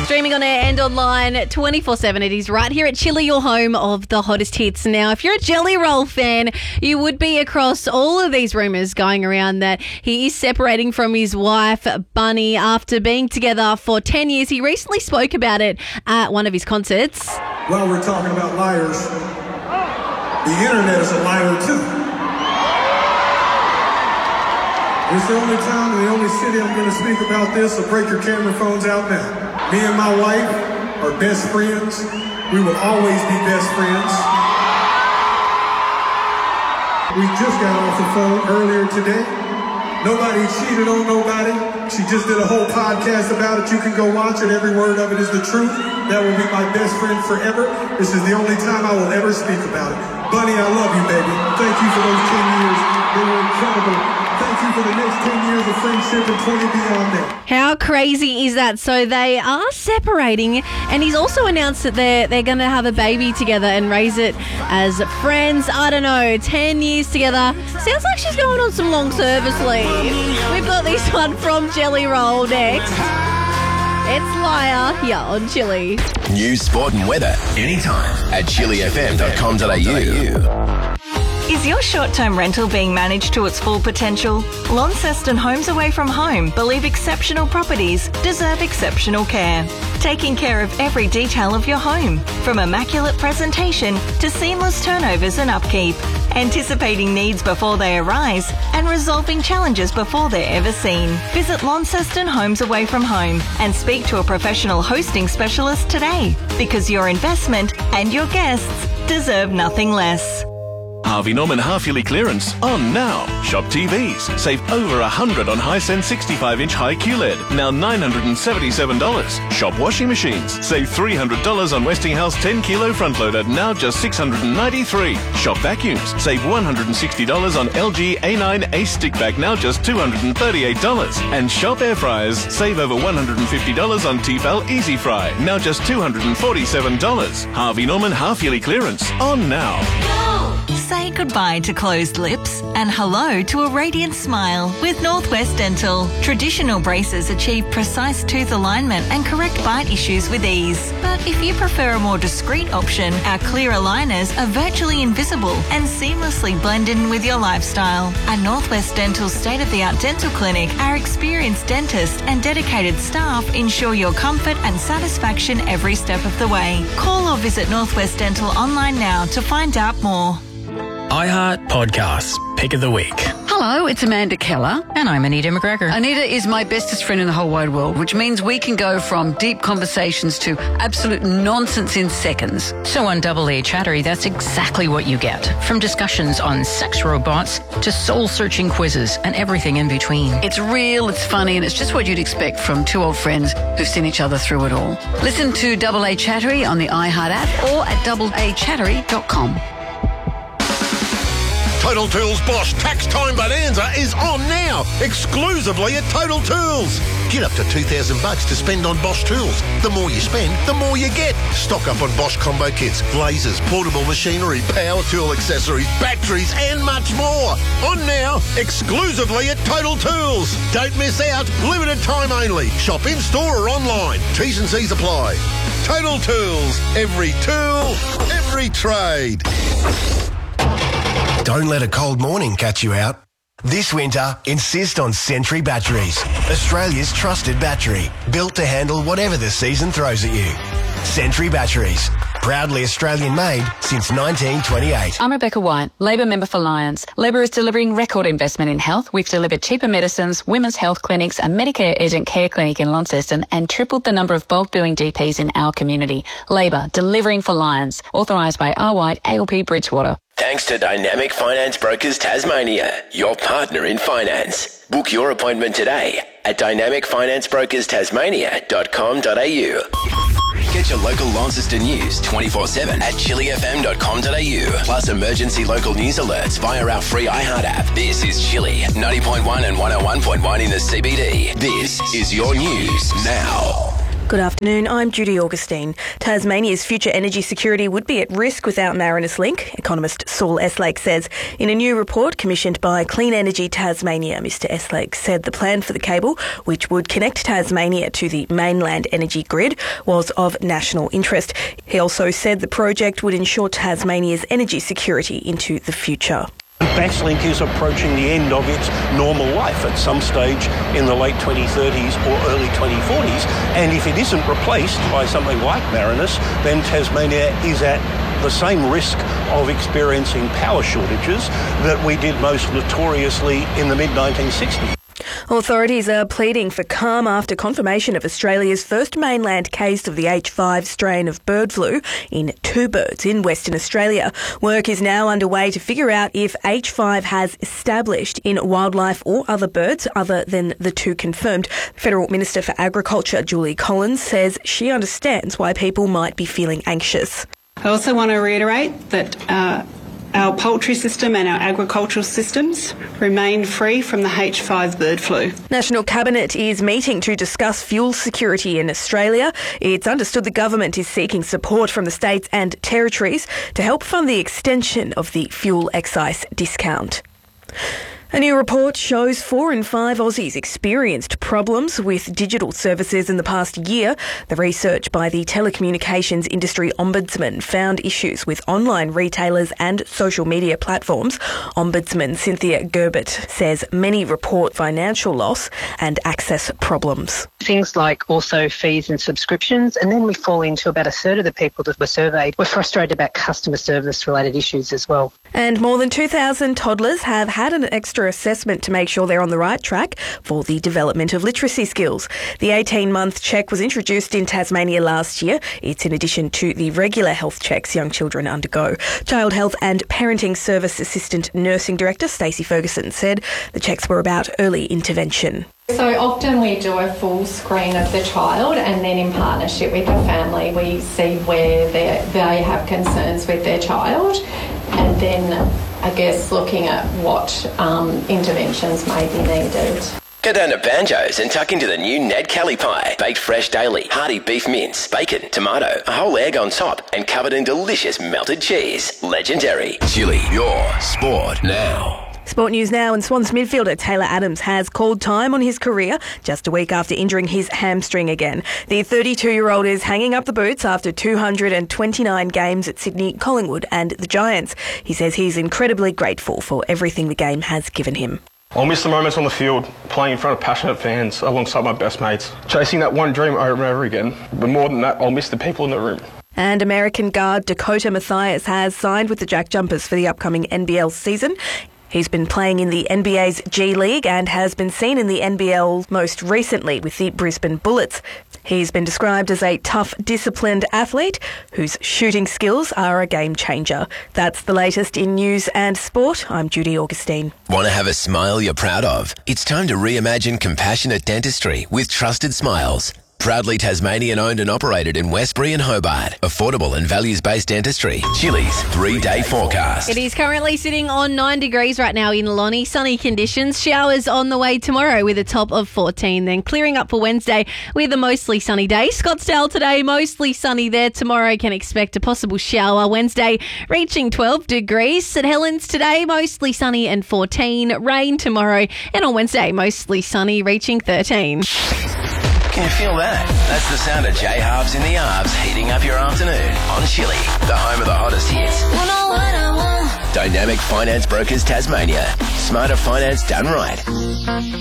Streaming on air and online 24/7. It is right here at Chili, your home of the hottest hits. Now, if you're a Jelly Roll fan, you would be across all of these rumours going around that he is separating from his wife, Bunny, after being together for 10 years. He recently spoke about it at one of his concerts. While we're talking about liars, the internet is a liar too. It's the only time and the only city I'm going to speak about this, so break your camera phones out now. Me and my wife are best friends. We will always be best friends. We just got off the phone earlier today. Nobody cheated on nobody. She just did a whole podcast about it. You can go watch it. Every word of it is the truth. That will be my best friend forever. This is the only time I will ever speak about it. Bunny, I love you, baby. Thank you for those 10 years. They were incredible. Thank you for the next 10 years of friendship and 20 beyond that. How crazy is that? So they are separating, and he's also announced that they're going to have a baby together and raise it as friends. I don't know, 10 years together. Sounds like she's going on some long service leave. We've got this one from Jelly Roll next. It's Liar here on Chili. News, sport and weather anytime at chilifm.com.au. Is your short-term rental being managed to its full potential? Launceston Homes Away from Home believe exceptional properties deserve exceptional care. Taking care of every detail of your home, from immaculate presentation to seamless turnovers and upkeep. Anticipating needs before they arise and resolving challenges before they're ever seen. Visit Launceston Homes Away from Home and speak to a professional hosting specialist today, because your investment and your guests deserve nothing less. Harvey Norman half-yearly clearance on now. Shop TVs. Save over $100 on Hisense 65-inch high QLED. Now $977. Shop washing machines. Save $300 on Westinghouse 10-kilo front loader. Now just $693. Shop vacuums. Save $160 on LG A9 Ace stick vac. Now just $238. And shop air fryers. Save over $150 on Tefal Easy Fry. Now just $247. Harvey Norman half-yearly clearance on now. Say goodbye to closed lips and hello to a radiant smile with Northwest Dental. Traditional braces achieve precise tooth alignment and correct bite issues with ease. But if you prefer a more discreet option, our clear aligners are virtually invisible and seamlessly blend in with your lifestyle. At Northwest Dental's state-of-the-art dental clinic, our experienced dentists and dedicated staff ensure your comfort and satisfaction every step of the way. Call or visit Northwest Dental online now to find out more. iHeart Podcasts, Pick of the Week. Hello, it's Amanda Keller. And I'm Anita McGregor. Anita is my bestest friend in the whole wide world, which means we can go from deep conversations to absolute nonsense in seconds. So on Double A Chattery, that's exactly what you get. From discussions on sex robots to soul-searching quizzes and everything in between. It's real, it's funny, and it's just what you'd expect from two old friends who've seen each other through it all. Listen to Double A Chattery on the iHeart app or at doubleachattery.com. Total Tools Bosch Tax Time Bonanza is on now, exclusively at Total Tools. Get up to $2,000 to spend on Bosch tools. The more you spend, the more you get. Stock up on Bosch combo kits, lasers, portable machinery, power tool accessories, batteries and much more. On now, exclusively at Total Tools. Don't miss out, limited time only. Shop in-store or online. T's and C's apply. Total Tools, every tool, every trade. Don't let a cold morning catch you out. This winter, insist on Sentry Batteries, Australia's trusted battery, built to handle whatever the season throws at you. Sentry Batteries, proudly Australian-made since 1928. I'm Rebecca White, Labor member for Lions. Labor is delivering record investment in health. We've delivered cheaper medicines, women's health clinics, a Medicare urgent care clinic in Launceston, and tripled the number of bulk billing GPs in our community. Labor, delivering for Lions. Authorised by R. White, ALP Bridgewater. Thanks to Dynamic Finance Brokers Tasmania, your partner in finance. Book your appointment today at dynamicfinancebrokers.tasmania.com.au. Get your local Launceston news 24/7 at chilifm.com.au. Plus emergency local news alerts via our free iHeart app. This is Chili, 90.1 and 101.1 in the CBD. This is your news now. Good afternoon, I'm Judy Augustine. Tasmania's future energy security would be at risk without Marinus Link, economist Saul Eslake says. In a new report commissioned by Clean Energy Tasmania, Mr Eslake said the plan for the cable, which would connect Tasmania to the mainland energy grid, was of national interest. He also said the project would ensure Tasmania's energy security into the future. Basslink is approaching the end of its normal life at some stage in the late 2030s or early 2040s, and if it isn't replaced by something like Marinus, then Tasmania is at the same risk of experiencing power shortages that we did most notoriously in the mid-1960s. Authorities are pleading for calm after confirmation of Australia's first mainland case of the H5 strain of bird flu in 2 birds in Western Australia. Work is now underway to figure out if H5 has established in wildlife or other birds other than the 2 confirmed. Federal Minister for Agriculture, Julie Collins, says she understands why people might be feeling anxious. I also want to reiterate that our poultry system and our agricultural systems remain free from the H5 bird flu. National Cabinet is meeting to discuss fuel security in Australia. It's understood the government is seeking support from the states and territories to help fund the extension of the fuel excise discount. A new report shows 4 in 5 Aussies experienced problems with digital services in the past year. The research by the Telecommunications Industry Ombudsman found issues with online retailers and social media platforms. Ombudsman Cynthia Gerbert says many report financial loss and access problems. Things like also fees and subscriptions, and then we fall into about a third of the people that were surveyed were frustrated about customer service related issues as well. And more than 2,000 toddlers have had an extra assessment to make sure they're on the right track for the development of literacy skills. The 18-month check was introduced in Tasmania last year. It's in addition to the regular health checks young children undergo. Child Health and Parenting Service Assistant Nursing Director Stacey Ferguson said the checks were about early intervention. So often we do a full screen of the child, and then in partnership with the family we see where they have concerns with their child, and then I guess looking at what interventions may be needed. Go down to Banjo's and tuck into the new Ned Kelly pie. Baked fresh daily, hearty beef mince, bacon, tomato, a whole egg on top, and covered in delicious melted cheese. Legendary. Chili, your sport now. Sport news now, and Swans midfielder Taylor Adams has called time on his career just a week after injuring his hamstring again. The 32-year-old is hanging up the boots after 229 games at Sydney, Collingwood and the Giants. He says he's incredibly grateful for everything the game has given him. I'll miss the moments on the field, playing in front of passionate fans alongside my best mates, chasing that one dream over and over again. But more than that, I'll miss the people in the room. And American guard Dakota Mathias has signed with the Jack Jumpers for the upcoming NBL season. He's been playing in the NBA's G League and has been seen in the NBL most recently with the Brisbane Bullets. He's been described as a tough, disciplined athlete whose shooting skills are a game changer. That's the latest in news and sport. I'm Judy Augustine. Want to have a smile you're proud of? It's time to reimagine compassionate dentistry with Trusted Smiles. Proudly Tasmanian owned and operated in Westbury and Hobart. Affordable and values-based dentistry. Chili's 3-day forecast. It is currently sitting on 9 degrees right now in Lonnie. Sunny conditions. Showers on the way tomorrow with a top of 14. Then clearing up for Wednesday with a mostly sunny day. Scottsdale today, mostly sunny there. Tomorrow can expect a possible shower. Wednesday reaching 12 degrees. St Helens today, mostly sunny and 14. Rain tomorrow. And on Wednesday, mostly sunny, reaching 13. Can you feel that? That's the sound of J-Harbs in the Arbs heating up your afternoon on Chili, the home of the hottest hits. Dynamic Finance Brokers Tasmania. Smarter finance done right.